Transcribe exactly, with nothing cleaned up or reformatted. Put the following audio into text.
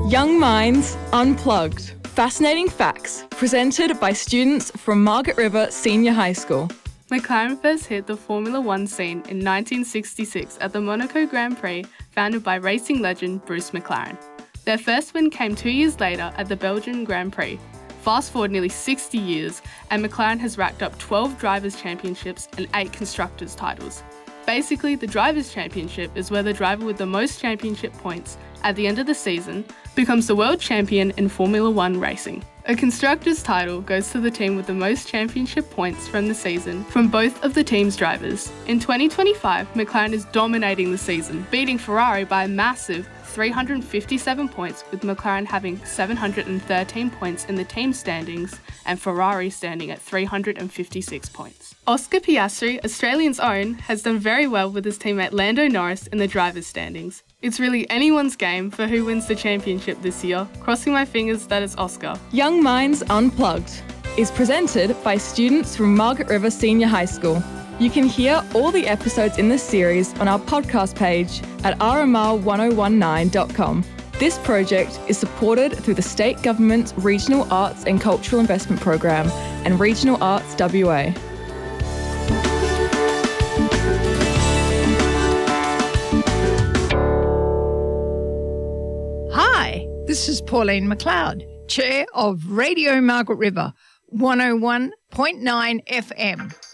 Young Minds Unplugged. Fascinating facts presented by students from Margaret River Senior High School. McLaren first hit the Formula One scene in nineteen sixty-six at the Monaco Grand Prix, founded by racing legend Bruce McLaren. Their first win came two years later at the Belgian Grand Prix. Fast forward nearly sixty years, and McLaren has racked up twelve Drivers' Championships and eight Constructors' titles. Basically, the Drivers' Championship is where the driver with the most championship points at the end of the season becomes the world champion in Formula One racing. A Constructors' title goes to the team with the most championship points from the season from both of the team's drivers. In twenty twenty-five, McLaren is dominating the season, beating Ferrari by a massive three hundred fifty-seven points, with McLaren having seven hundred thirteen points in the team standings and Ferrari standing at three hundred fifty-six points. Oscar Piastri, Australian's own, has done very well with his teammate Lando Norris in the drivers' standings. It's really anyone's game for who wins the championship this year. Crossing my fingers that it's Oscar. Young Minds Unplugged is presented by students from Margaret River Senior High School. You can hear all the episodes in this series on our podcast page at r m r one oh one nine dot com. This project is supported through the State Government's Regional Arts and Cultural Investment Program and Regional Arts W A. Hi, this is Pauline McLeod, Chair of Radio Margaret River, one oh one point nine F M.